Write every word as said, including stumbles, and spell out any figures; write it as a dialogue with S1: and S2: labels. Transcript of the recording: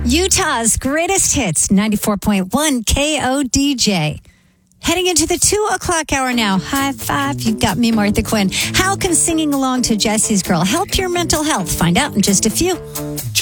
S1: Utah's greatest hits, ninety-four point one K O D J. Heading into the two o'clock hour now. High five. You've got me, Martha Quinn. How can singing along to Jesse's Girl help your mental health? Find out in just a few.